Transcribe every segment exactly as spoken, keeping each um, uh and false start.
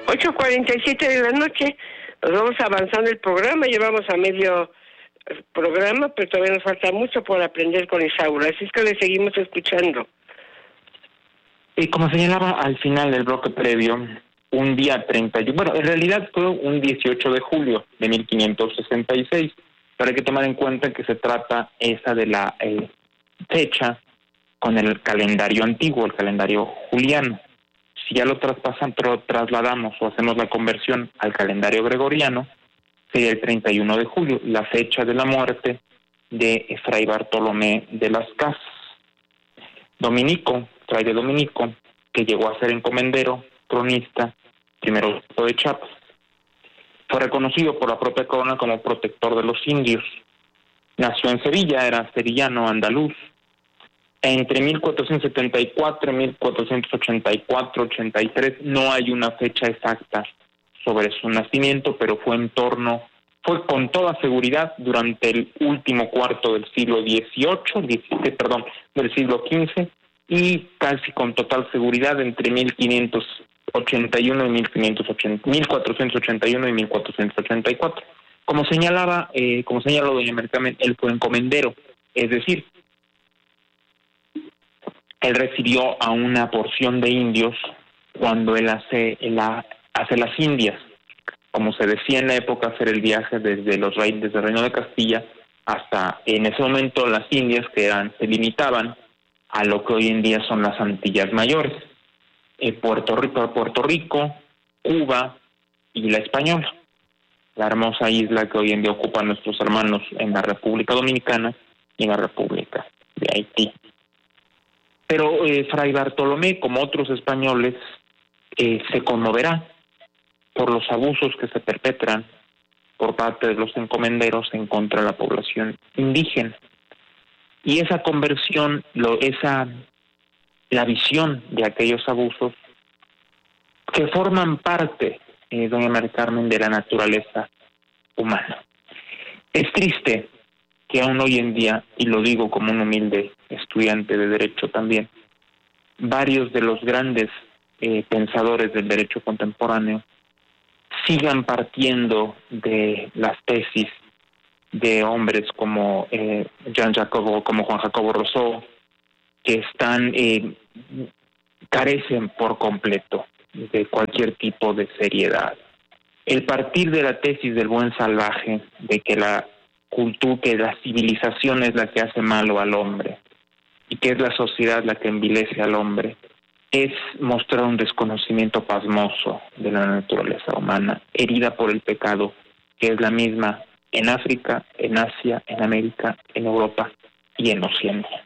ocho cuarenta y siete de la noche, nos vamos avanzando el programa, llevamos a medio programa, pero todavía nos falta mucho por aprender con Isaura, así es que le seguimos escuchando. Y como señalaba al final del bloque previo, un día treinta, bueno, en realidad fue un dieciocho de julio de mil quinientos sesenta y seis, pero hay que tomar en cuenta que se trata esa de la eh, fecha con el calendario antiguo, el calendario juliano. Si ya lo traspasan, pero trasladamos o hacemos la conversión al calendario gregoriano, sería el treinta y uno de julio, la fecha de la muerte de Fray Bartolomé de las Casas, dominico, fraile dominico, que llegó a ser encomendero, cronista, primero obispo de Chiapas. Fue reconocido por la propia corona como protector de los indios. Nació en Sevilla, era sevillano andaluz. Entre mil cuatrocientos setenta y cuatro y mil cuatrocientos ochenta y cuatro ochenta y tres no hay una fecha exacta sobre su nacimiento, pero fue en torno, fue con toda seguridad durante el último cuarto del siglo dieciocho, diecisiete, perdón, del siglo quince, y casi con total seguridad entre mil quinientos ochenta y uno y mil quinientos ochenta, mil cuatrocientos ochenta y uno y mil cuatrocientos ochenta y cuatro. Como señalaba, eh, como señaló doña Mercamen, él fue encomendero, es decir, él recibió a una porción de indios cuando él hace, él hace las Indias, como se decía en la época, hacer el viaje desde los reyes, desde el Reino de Castilla hasta, en ese momento, las Indias, que eran, se limitaban a lo que hoy en día son las Antillas Mayores, eh, Puerto Rico, Puerto Rico, Cuba y la Española, la hermosa isla que hoy en día ocupan nuestros hermanos en la República Dominicana y en la República de Haití. Pero eh, Fray Bartolomé, como otros españoles, eh, se conmoverá por los abusos que se perpetran por parte de los encomenderos en contra de la población indígena. Y esa conversión, lo, esa la visión de aquellos abusos que forman parte, eh, doña María Carmen, de la naturaleza humana. Es triste que aún hoy en día, y lo digo como un humilde estudiante de Derecho también, varios de los grandes eh, pensadores del derecho contemporáneo sigan partiendo de las tesis de hombres como eh, Jean Jacobo, como Juan Jacobo Rousseau, que están eh, carecen por completo de cualquier tipo de seriedad. El partir de la tesis del buen salvaje, de que la cultura, que la civilización es la que hace malo al hombre y que es la sociedad la que envilece al hombre, es mostrar un desconocimiento pasmoso de la naturaleza humana, herida por el pecado, que es la misma en África, en Asia, en América, en Europa y en Oceanía.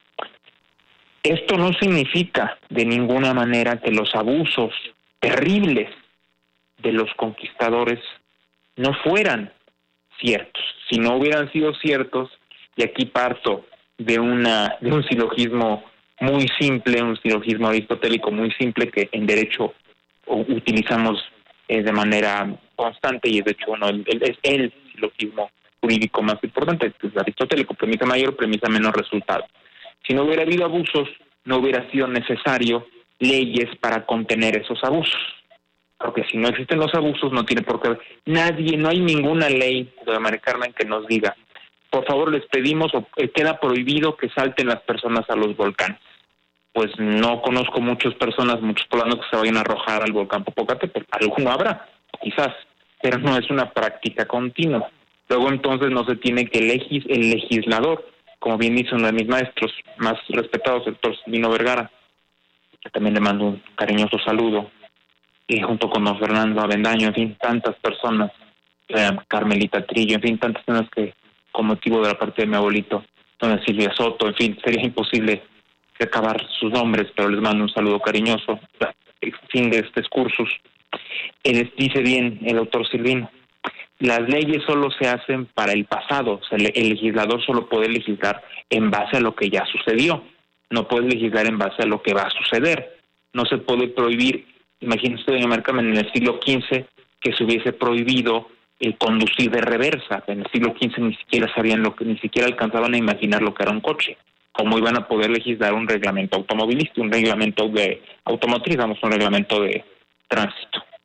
Esto no significa de ninguna manera que los abusos terribles de los conquistadores no fueran ciertos. Si no hubieran sido ciertos, y aquí parto de una de un silogismo muy simple, un silogismo aristotélico muy simple que en derecho utilizamos eh, de manera constante, y de hecho uno el, el, es el silogismo jurídico más importante, que es aristotélico: premisa mayor, premisa menor, resultado. Si no hubiera habido abusos, no hubiera sido necesario leyes para contener esos abusos. Porque si no existen los abusos, no tiene por qué. Nadie, no hay ninguna ley, doña María Carmen, que nos diga, por favor les pedimos, o queda prohibido que salten las personas a los volcanes. Pues no conozco muchas personas, muchos poblanos que se vayan a arrojar al volcán Popocatépetl. Alguno habrá, quizás, pero no es una práctica continua. Luego entonces no se tiene que legis, el legislador, como bien dice uno de mis maestros más respetados, el doctor Silvino Vergara, que también le mando un cariñoso saludo, y junto con don Fernando Avendaño, en fin, tantas personas, eh, Carmelita Trillo, en fin, tantas personas que, con motivo de la parte de mi abuelito, doña Silvia Soto, en fin, sería imposible recabar sus nombres, pero les mando un saludo cariñoso. El fin de este cursus, él dice bien el doctor Silvino, las leyes solo se hacen para el pasado, o sea, el legislador solo puede legislar en base a lo que ya sucedió, no puede legislar en base a lo que va a suceder. No se puede prohibir, imagínese, doña Mercamen, en el siglo quince que se hubiese prohibido el conducir de reversa. En el siglo quince ni siquiera sabían lo que, ni siquiera alcanzaban a imaginar lo que era un coche. ¿Cómo iban a poder legislar un reglamento automovilístico, un reglamento de automotriz, vamos, un reglamento de tránsito?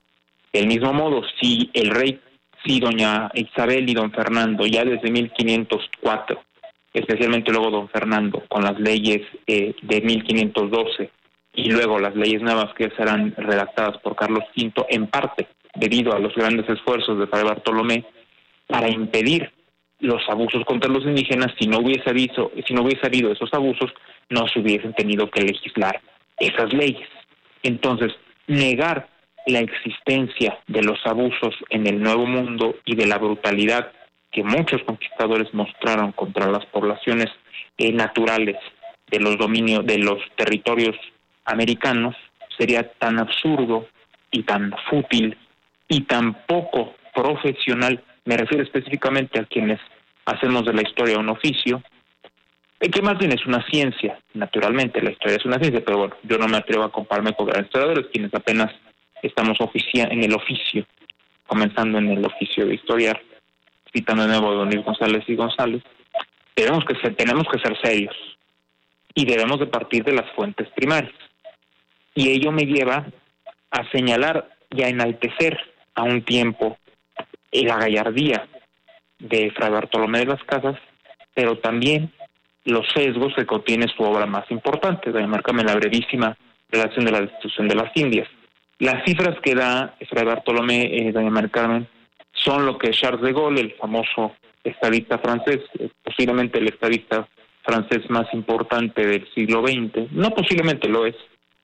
Del mismo modo, si el rey, si doña Isabel y don Fernando, ya desde mil quinientos cuatro, especialmente luego don Fernando, con las leyes eh, de mil quinientos doce, y luego las leyes nuevas que serán redactadas por Carlos quinto, en parte debido a los grandes esfuerzos de Fray Bartolomé para impedir los abusos contra los indígenas. Si no hubiese habido, si no hubiese habido esos abusos, no se hubiesen tenido que legislar esas leyes. Entonces, negar la existencia de los abusos en el Nuevo Mundo y de la brutalidad que muchos conquistadores mostraron contra las poblaciones eh, naturales de los dominios, de los territorios americanos, sería tan absurdo y tan fútil y tan poco profesional. Me refiero específicamente a quienes hacemos de la historia un oficio, que más bien es una ciencia. Naturalmente la historia es una ciencia, pero bueno, yo no me atrevo a compararme con grandes historiadores, quienes apenas estamos oficia en el oficio, comenzando en el oficio de historiar, citando de nuevo a don Luis González y González. Tenemos que ser, tenemos que ser serios y debemos de partir de las fuentes primarias. Y ello me lleva a señalar y a enaltecer a un tiempo la gallardía de Fray Bartolomé de las Casas, pero también los sesgos que contiene su obra más importante. Doña Márcame la brevísima relación de la destrucción de las Indias. Las cifras que da Fray Bartolomé, eh, doña Márcame, son lo que Charles de Gaulle, el famoso estadista francés, eh, posiblemente el estadista francés más importante del siglo veinte, no posiblemente lo es,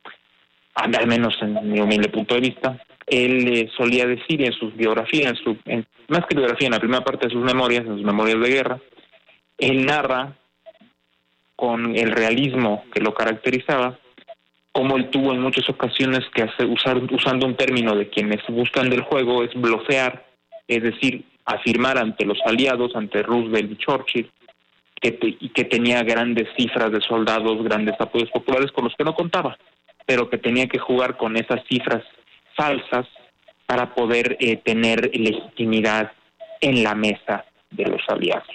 al menos en mi humilde punto de vista, él eh, solía decir en sus biografías, en su, en, más que biografía, en la primera parte de sus memorias, en sus memorias de guerra, él narra con el realismo que lo caracterizaba, como él tuvo en muchas ocasiones que hacer, usar, usando un término de quienes buscan del juego, es blofear, es decir, afirmar ante los aliados, ante Roosevelt y Churchill, que, te, que tenía grandes cifras de soldados, grandes apoyos populares con los que no contaba, pero que tenía que jugar con esas cifras falsas para poder eh, tener legitimidad en la mesa de los aliados.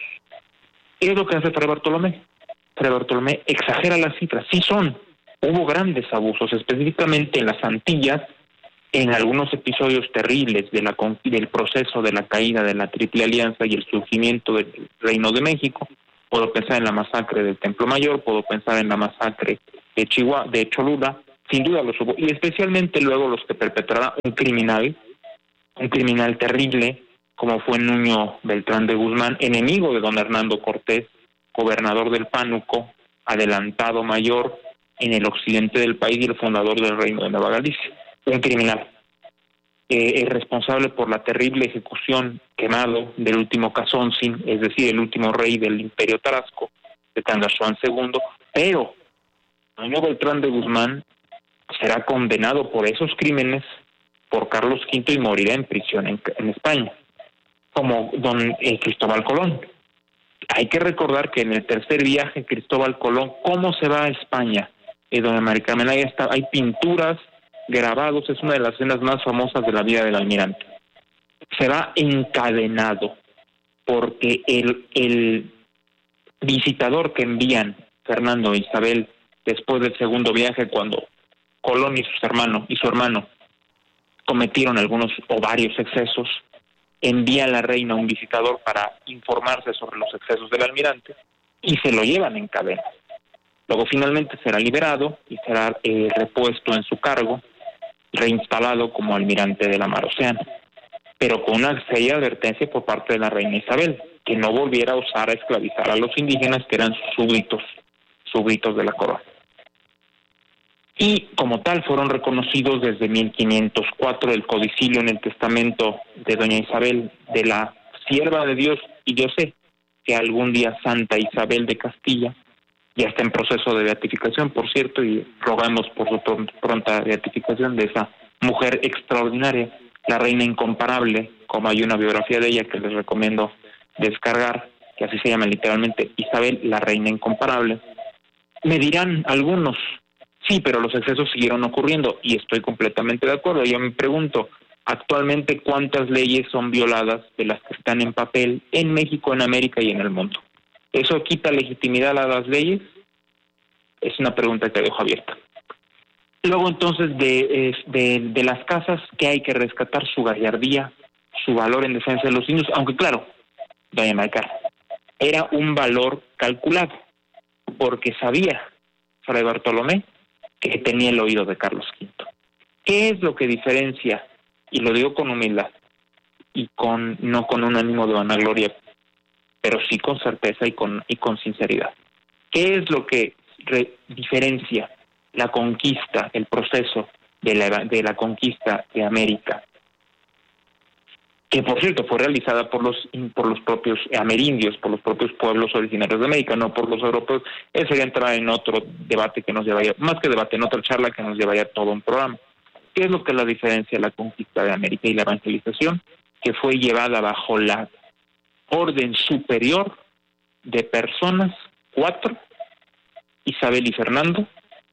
Es lo que hace Fray Bartolomé. Fray Bartolomé exagera las cifras, sí son, hubo grandes abusos, específicamente en las Antillas, en algunos episodios terribles de la, del proceso de la caída de la Triple Alianza y el surgimiento del Reino de México. Puedo pensar en la masacre del Templo Mayor, puedo pensar en la masacre de Chihuahua, de Cholula, sin duda los hubo, y especialmente luego los que perpetrara un criminal, un criminal terrible, como fue Nuño Beltrán de Guzmán, enemigo de don Hernando Cortés, gobernador del Pánuco, adelantado mayor en el occidente del país y el fundador del Reino de Nueva Galicia. Un criminal. Eh, es responsable por la terrible ejecución quemado del último Cazonsin, es decir, el último rey del Imperio Tarasco, de Tangazuán segundo, pero Nuño Beltrán de Guzmán será condenado por esos crímenes por Carlos quinto y morirá en prisión en, en España, como don eh, Cristóbal Colón. Hay que recordar que en el tercer viaje Cristóbal Colón, ¿cómo se va a España? Eh, doña Márcame, ahí está, hay pinturas, grabados, es una de las escenas más famosas de la vida del almirante. Se va encadenado, porque el, el visitador que envían Fernando e Isabel después del segundo viaje, cuando Colón y sus hermanos y su hermano cometieron algunos o varios excesos, envía a la reina un visitador para informarse sobre los excesos del almirante y se lo llevan en cadena. Luego finalmente será liberado y será eh, repuesto en su cargo, reinstalado como almirante de la Mar Océana, pero con una seria advertencia por parte de la reina Isabel, que no volviera a usar a esclavizar a los indígenas que eran sus súbditos, súbditos de la corona. Y como tal fueron reconocidos desde mil quinientos cuatro el codicilio en el testamento de doña Isabel, de la sierva de Dios, y yo sé que algún día Santa Isabel de Castilla ya está en proceso de beatificación, por cierto, y rogamos por su pronta beatificación de esa mujer extraordinaria, la reina incomparable, como hay una biografía de ella que les recomiendo descargar, que así se llama literalmente, Isabel, la reina incomparable. Me dirán algunos, sí, pero los excesos siguieron ocurriendo, y estoy completamente de acuerdo. Yo me pregunto, actualmente, ¿cuántas leyes son violadas de las que están en papel en México, en América y en el mundo? ¿Eso quita legitimidad a las leyes? Es una pregunta que dejo abierta. Luego entonces de, de, de las casas, que hay que rescatar su gallardía, su valor en defensa de los indios, aunque claro, doña Marcar, era un valor calculado, porque sabía Fray Bartolomé que tenía el oído de Carlos quinto. ¿Qué es lo que diferencia? Y lo digo con humildad, y con no con un ánimo de vanagloria, pero sí con certeza y con, y con sinceridad. ¿Qué es lo que re- diferencia la conquista, el proceso de la, de la conquista de América, que por cierto fue realizada por los por los propios amerindios, por los propios pueblos originarios de América, no por los europeos? Eso sería entrar en otro debate que nos llevaría, más que debate, en otra charla que nos llevaría todo un programa. ¿Qué es lo que la diferencia la conquista de América y la evangelización? Que fue llevada bajo la orden superior de personas, cuatro, Isabel y Fernando,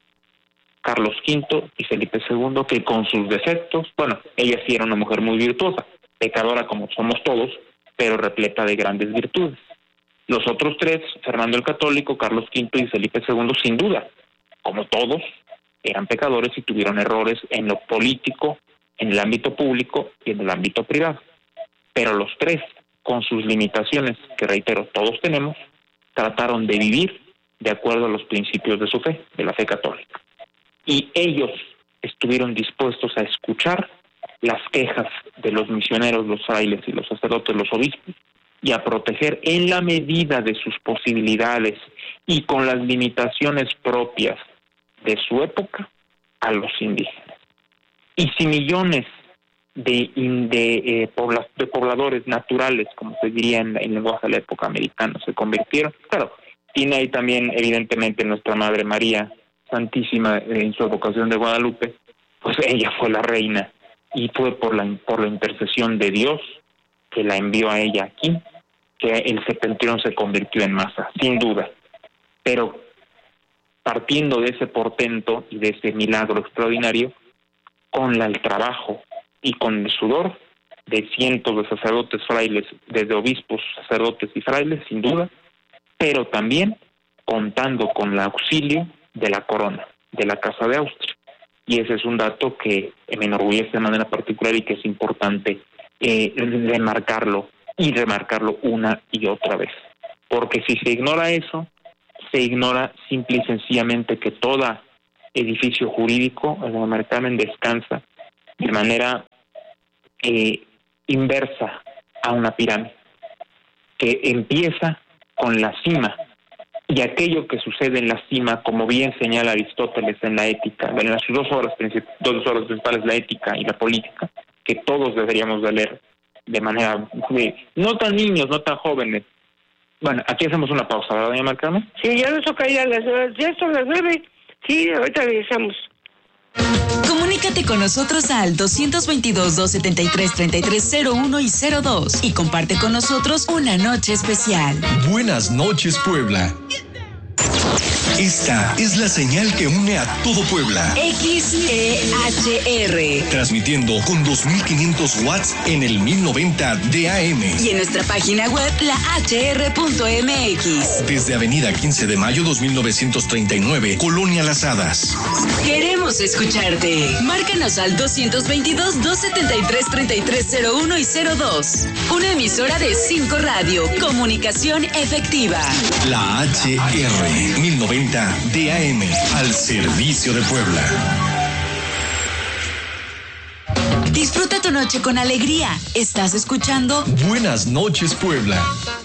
Carlos quinto y Felipe segundo, que con sus defectos, bueno, ella sí era una mujer muy virtuosa, pecadora como somos todos, pero repleta de grandes virtudes. Los otros tres, Fernando el Católico, Carlos quinto y Felipe segundo, sin duda, como todos, eran pecadores y tuvieron errores en lo político, en el ámbito público y en el ámbito privado. Pero los tres, con sus limitaciones, que reitero, todos tenemos, trataron de vivir de acuerdo a los principios de su fe, de la fe católica. Y ellos estuvieron dispuestos a escuchar las quejas de los misioneros, los frailes y los sacerdotes, los obispos, y a proteger en la medida de sus posibilidades y con las limitaciones propias de su época a los indígenas. Y si millones de, de, eh, pobla, de pobladores naturales, como se diría en, en lenguaje de la época americana, se convirtieron, claro, tiene ahí también evidentemente nuestra Madre María Santísima en su evocación de Guadalupe, pues ella fue la reina y fue por la por la intercesión de Dios que la envió a ella aquí, que el septentrión se convirtió en masa, sin duda. Pero partiendo de ese portento y de ese milagro extraordinario, con la, el trabajo y con el sudor de cientos de sacerdotes frailes, desde obispos, sacerdotes y frailes, sin duda, pero también contando con el auxilio de la corona, de la Casa de Austria. Y ese es un dato que me enorgullece de manera particular y que es importante eh, remarcarlo y remarcarlo una y otra vez. Porque si se ignora eso, se ignora simple y sencillamente que todo edificio jurídico, el Mercamen, descansa de manera eh, inversa a una pirámide, que empieza con la cima, y aquello que sucede en la cima, como bien señala Aristóteles en la Ética, en las dos obras, dos obras principales, la Ética y la Política, que todos deberíamos de leer de manera, de, no tan niños, no tan jóvenes. Bueno, aquí hacemos una pausa, ¿verdad, doña Marcano? Sí, ya nos toca ir a las nueve, ya son las nueve. Sí, ahorita regresamos. Comunícate con nosotros al dos veintidós, doscientos setenta y tres, treinta y tres cero uno y cero dos y comparte con nosotros una noche especial. Buenas noches, Puebla. Esta es la señal que une a todo Puebla. X E H R. Transmitiendo con dos mil quinientos watts en el mil noventa de A M. Y en nuestra página web, la H R punto M X. Desde Avenida quince de mayo dos mil novecientos treinta y nueve, Colonia Las Hadas. Queremos escucharte. Márcanos al dos veintidós, doscientos setenta y tres, treinta y tres cero uno y cero dos. Una emisora de cinco Radio. Comunicación efectiva. La H R mil noventa de A M, al servicio de Puebla. Disfruta tu noche con alegría. Estás escuchando Buenas noches, Puebla.